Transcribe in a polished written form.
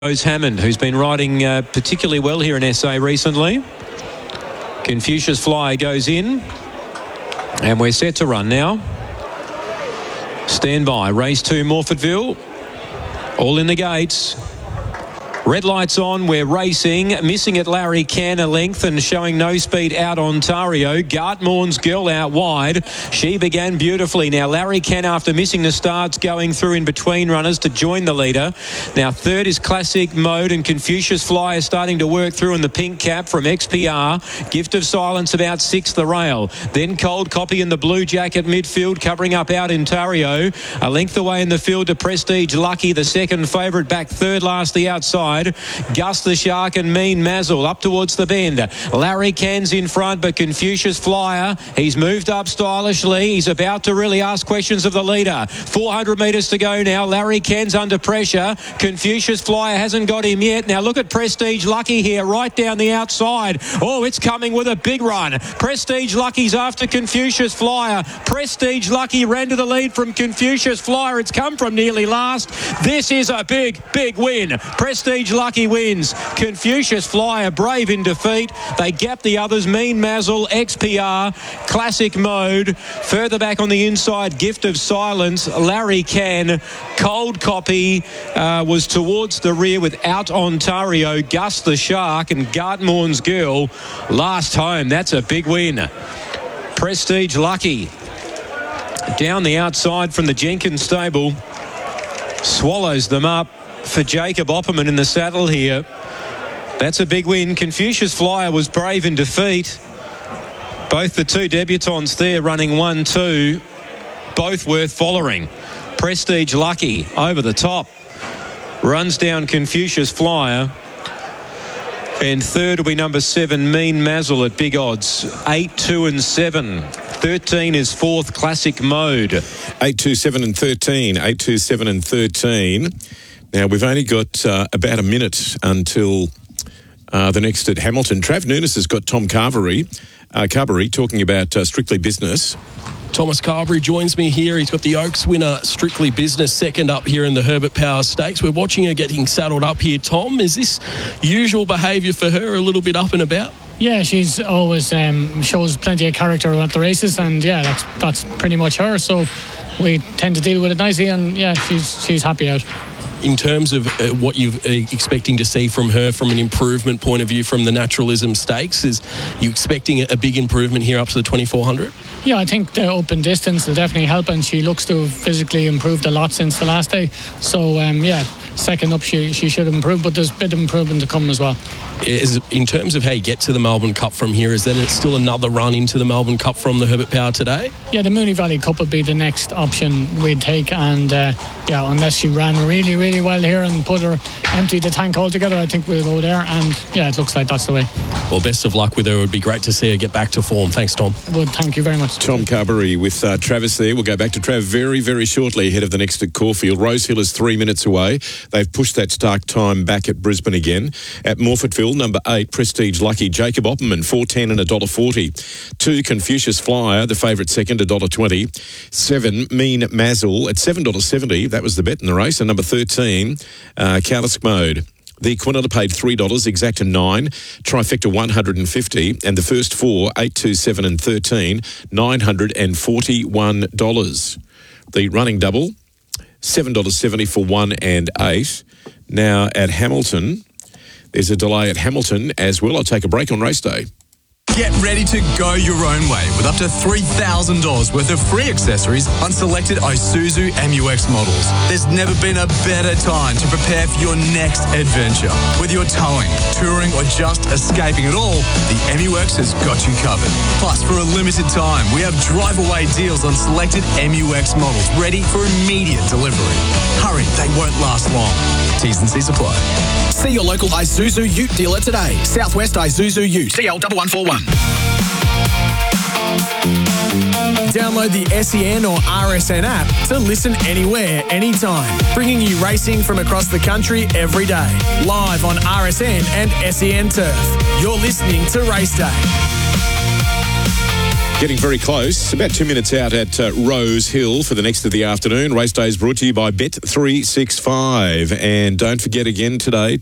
Rose Hammond, who's been riding particularly well here in SA recently. Confucius Flyer goes in, and we're set to run now. Stand by. Race 2, Morphettville. All in the gates. Red lights on, we're racing. Missing it, Larry Can a length and showing no speed out Ontario. Gartmorn's Girl out wide. She began beautifully. Now Larry Can, after missing the starts, going through in between runners to join the leader. Now third is Classic Mode, and Confucius Flyer starting to work through in the pink cap from XPR. Gift of Silence about sixth, the rail. Then Cold Copy in the blue jacket midfield, covering up out Ontario. A length away in the field to Prestige Lucky, the second favourite, back third last the outside. Gus the Shark and Mean Mazzle up towards the bend. Larry Can's in front, but Confucius Flyer, he's moved up stylishly. He's about to really ask questions of the leader. 400 metres to go now. Larry Can's under pressure. Confucius Flyer hasn't got him yet. Now look at Prestige Lucky here, right down the outside. Oh, it's coming with a big run. Prestige Lucky's after Confucius Flyer. Prestige Lucky ran to the lead from Confucius Flyer. It's come from nearly last. This is a big, big win. Prestige Lucky wins. Confucius Flyer brave in defeat. They gap the others. Mean Mazzle, XPR, Classic Mode. Further back on the inside, Gift of Silence, Larry Can. Cold Copy was towards the rear without Ontario. Gus the Shark and Gartmorn's Girl last home. That's a big win. Prestige Lucky down the outside from the Jenkins stable. Swallows them up for Jacob Opperman in the saddle here. That's a big win. Confucius Flyer was brave in defeat. Both the two debutants there running 1-2, both worth following. Prestige Lucky over the top, runs down Confucius Flyer, and third will be number 7, Mean Mazzle at big odds. 8, 2 and 7. 13 is fourth, Classic Mode. 8, 2, 7 and 13. 8, 2, 7 and 13. Now, we've only got about a minute until the next at Hamilton. Trav Nunes has got Tom Carberry talking about Strictly Business. Thomas Carberry joins me here. He's got the Oaks winner, Strictly Business, second up here in the Herbert Power Stakes. We're watching her getting saddled up here. Tom, is this usual behaviour for her, a little bit up and about? Yeah, she's always shows plenty of character at the races, and yeah, that's pretty much her. So we tend to deal with it nicely, and yeah, she's happy out. In terms of what you're expecting to see from her from an improvement point of view from the Naturalism Stakes, is you expecting a big improvement here up to the 2400? Yeah, I think the open distance will definitely help, and she looks to have physically improved a lot since the last day. So yeah, second up she should improve, but there's a bit of improvement to come as well. In terms of how you get to the Melbourne Cup from here, is there still another run into the Melbourne Cup from the Herbert Power today? Yeah, the Moonee Valley Cup would be the next option we'd take, and yeah, unless she ran really, really well here and empty the tank altogether, I think we'll go there, and yeah, it looks like that's the way. Well, best of luck with her. It would be great to see her get back to form. Thanks, Tom. Well, thank you very much. Tom Carberry with Travis there. We'll go back to Trav very, very shortly ahead of the next at Caulfield. Rosehill is 3 minutes away. They've pushed that start time back at Brisbane again. At Morphettville, number 8, Prestige Lucky, Jacob Opperman, $4.10 and $1.40. 2, Confucius Flyer, the favourite second, $1.20. 7, Mean Mazzle at $7.70. That was the bet in the race. And number 13, Classic Mode. The Quinella paid $3, exact 9, trifecta $150, and the first 4, 8, 2, 7 and 13, $941. The running double, $7.70 for 1 and 8. Now at Hamilton, there's a delay at Hamilton as well. I'll take a break on race day. Get ready to go your own way with up to $3,000 worth of free accessories on selected Isuzu MU-X models. There's never been a better time to prepare for your next adventure. Whether you're towing, touring, or just escaping it all, the MU-X has got you covered. Plus, for a limited time, we have drive-away deals on selected MU-X models ready for immediate delivery. Hurry, they won't last long. T's and C's apply. See your local Isuzu Ute dealer today. Southwest Isuzu Ute. CL1141. Download the SEN or RSN app to listen anywhere, anytime. Bringing you racing from across the country every day. Live on RSN and SEN Turf. You're listening to Race Day. Getting very close. About 2 minutes out at Rose Hill for the next of the afternoon. Race day is brought to you by Bet365. And don't forget again today,